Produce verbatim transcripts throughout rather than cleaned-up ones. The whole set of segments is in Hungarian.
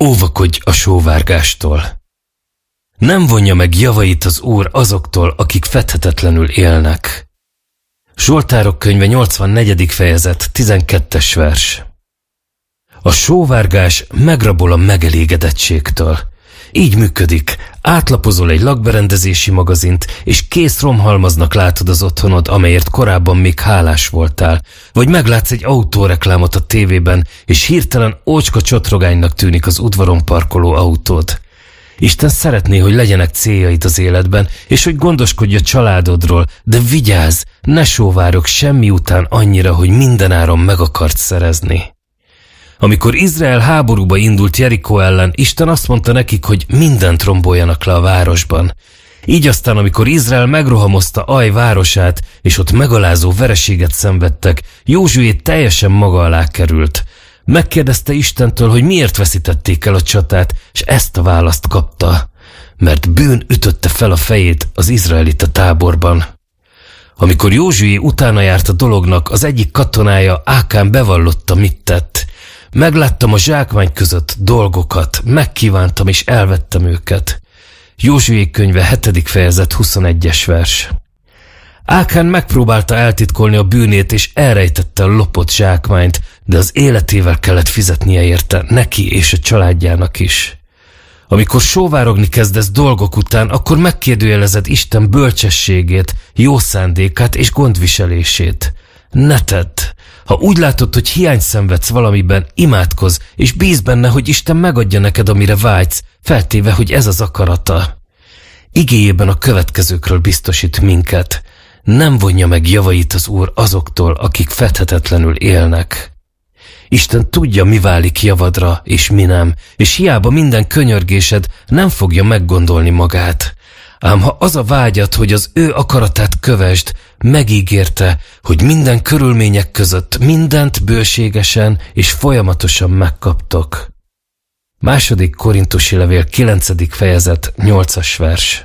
Óvakodj a sóvárgástól. Nem vonja meg javait az Úr azoktól, akik fedhetetlenül élnek. Zsoltárok könyve nyolcvannegyedik fejezet, tizenkettes vers. A sóvárgás megrabol a megelégedettségtől. Így működik, átlapozol egy lakberendezési magazint, és kész romhalmaznak látod az otthonod, amelyért korábban még hálás voltál. Vagy meglátsz egy autóreklámot a tévében, és hirtelen ócska csotrogánynak tűnik az udvaron parkoló autód. Isten szeretné, hogy legyenek céljaid az életben, és hogy gondoskodj a családodról, de vigyázz, ne sóvárogj semmi után annyira, hogy mindenáron meg akart szerezni. Amikor Izrael háborúba indult Jerikó ellen, Isten azt mondta nekik, hogy mindent romboljanak le a városban. Így aztán, amikor Izrael megrohamozta Aj városát, és ott megalázó vereséget szenvedtek, Józsué teljesen maga alá került. Megkérdezte Istentől, hogy miért veszítették el a csatát, és ezt a választ kapta. Mert bűn ütötte fel a fejét az izraelita táborban. Amikor Józsué utána járt a dolognak, az egyik katonája, Ákán bevallotta, mit tett. Megláttam a zsákmány között dolgokat, megkívántam és elvettem őket. Józsué könyve hetedik fejezet huszonegyes vers. Ákán megpróbálta eltitkolni a bűnét, és elrejtette a lopott zsákmányt, de az életével kellett fizetnie érte, neki és a családjának is. Amikor sóvárogni kezdesz dolgok után, akkor megkérdőjelezed Isten bölcsességét, jó szándékát és gondviselését. Ne tedd! Ha úgy látod, hogy hiány szenvedsz valamiben, imádkozz, és bízz benne, hogy Isten megadja neked, amire vágysz, feltéve, hogy ez az akarata. Igéjében a következőkről biztosít minket. Nem vonja meg javait az Úr azoktól, akik fedhetetlenül élnek. Isten tudja, mi válik javadra, és mi nem, és hiába minden könyörgésed nem fogja meggondolni magát. Ám ha az a vágyad, hogy az ő akaratát kövesd, megígérte, hogy minden körülmények között mindent bőségesen és folyamatosan megkaptok. Második Korintusi levél kilencedik fejezet nyolcas vers.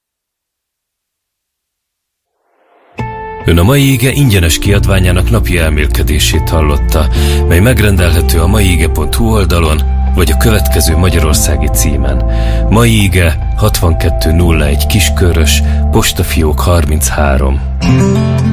Ön a mai ige ingyenes kiadványának napi elmélkedését hallotta, mely megrendelhető a maiige pont hu oldalon, vagy a következő magyarországi címen. Mai ige hatvankettő nulla egy Kiskörös, postafiók harminchárom.